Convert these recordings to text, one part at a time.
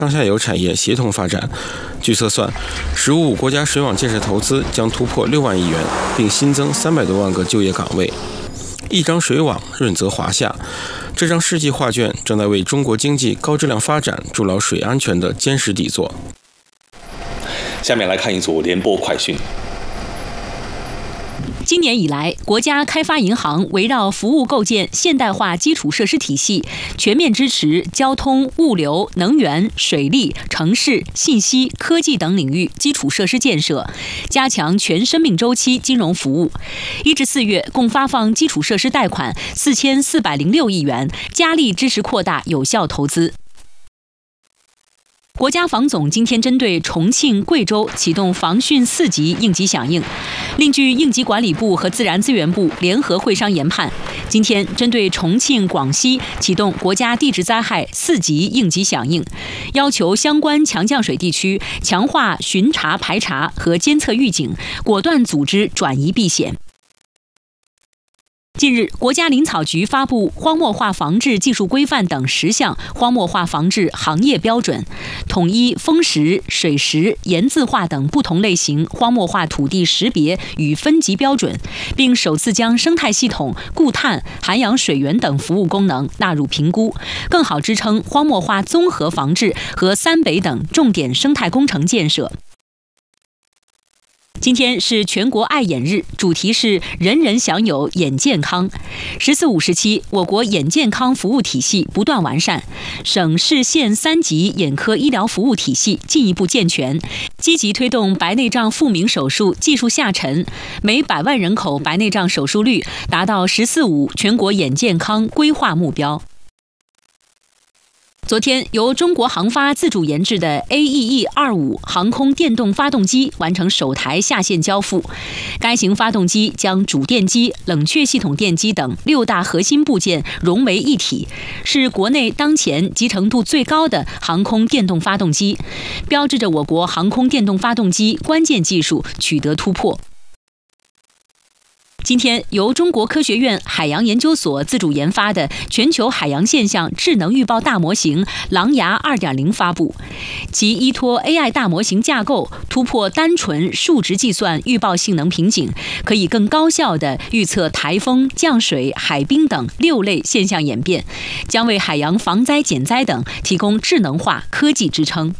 上下游产业协同发展。据测算，“十五五”国家水网建设投资将突破6万亿元，并新增300多万个就业岗位。一张水网，润泽华夏。这张世纪画卷正在为中国经济高质量发展筑牢水安全的坚实底座。 下面来看一组联播快讯。 今年以来，国家开发银行围绕服务构建现代化基础设施体系，全面支持交通、物流、能源、水利、城市、信息、科技等领域基础设施建设，加强全生命周期金融服务。1至4月，共发放基础设施贷款4406亿元，加力支持扩大有效投资。国家防总今天针对重庆、贵州启动防汛4级应急响应。另据应急管理部和自然资源部联合会商研判，今天针对重庆、广西启动国家地质灾害4级应急响应，要求相关强降水地区强化巡查排查和监测预警，果断组织转移避险。近日，国家林草局发布荒漠化防治技术规范等10项荒漠化防治行业标准，统一风蚀、水蚀、盐渍化等不同类型荒漠化土地识别与分级标准，并首次将生态系统、固碳、涵养水源等服务功能纳入评估，更好支撑荒漠化综合防治和3北等重点生态工程建设。今天是全国爱眼日，主题是人人享有眼健康。“14五”时期，我国眼健康服务体系不断完善，省市县3级眼科医疗服务体系进一步健全，积极推动白内障复明手术技术下沉，每100万人口白内障手术率达到“14五”全国眼健康规划目标。昨天，由中国航发自主研制的 AEE-25 航空电动发动机完成首台下线交付。该型发动机将主电机、冷却系统电机等6大核心部件融为一体，是国内当前集成度最高的航空电动发动机，标志着我国航空电动发动机关键技术取得突破。今天，由中国科学院海洋研究所自主研发的全球海洋现象智能预报大模型“狼牙 2.0” 发布，其依托 AI 大模型架构，突破单纯数值计算预报性能瓶颈，可以更高效地预测台风、降水、海冰等6类现象演变，将为海洋防灾减灾等提供智能化科技支撑。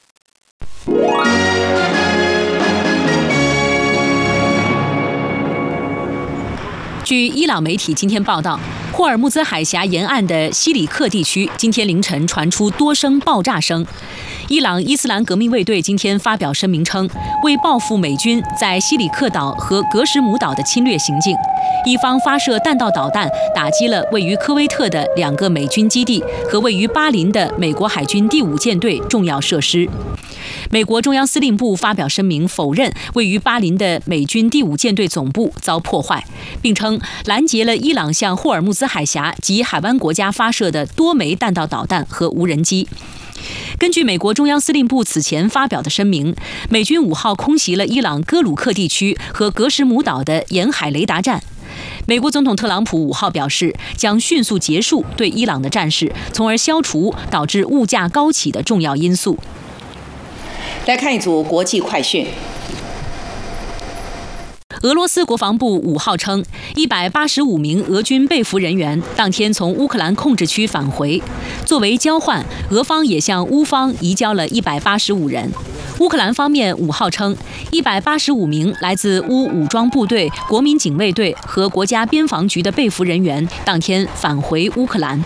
据伊朗媒体今天报道，霍尔木兹海峡沿岸的西里克地区今天凌晨传出多声爆炸声。伊朗伊斯兰革命卫队今天发表声明称，为报复美军在西里克岛和格什姆岛的侵略行径，一方发射弹道导弹打击了位于科威特的2个美军基地和位于巴林的美国海军第5舰队重要设施。美国中央司令部发表声明否认位于巴林的美军第5舰队总部遭破坏，并称拦截了伊朗向霍尔木兹海峡及海湾国家发射的多枚弹道导弹和无人机。根据美国中央司令部此前发表的声明，美军5号空袭了伊朗哥鲁克地区和格什姆岛的沿海雷达站。美国总统特朗普5号表示，将迅速结束对伊朗的战事，从而消除导致物价高企的重要因素。 来看一组国际快讯。 俄罗斯国防部5号称，185名俄军被俘人员当天从乌克兰控制区返回。作为交换，俄方也向乌方移交了185人。乌克兰方面5号称，185名来自乌武装部队、国民警卫队和国家边防局的被俘人员当天返回乌克兰。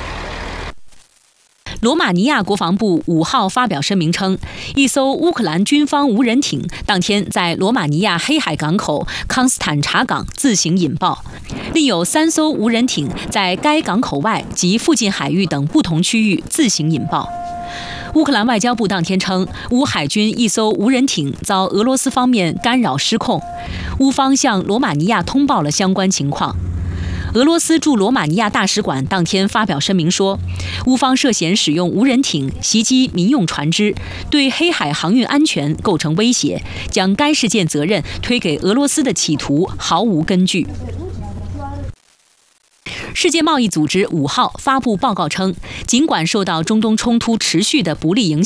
罗马尼亚国防部5号发表声明称，一艘乌克兰军方无人艇当天在罗马尼亚黑海港口康斯坦察港自行引爆，另有3艘无人艇在该港口外及附近海域等不同区域自行引爆。乌克兰外交部当天称，乌海军一艘无人艇遭俄罗斯方面干扰失控，乌方向罗马尼亚通报了相关情况。俄罗斯驻罗马尼亚大使馆当天发表声明说，乌方涉嫌使用无人艇袭击民用船只，对黑海航运安全构成威胁，将该事件责任推给俄罗斯的企图毫无根据。世界贸易组织5号发布报告称，尽管受到中东冲突持续的不利影响，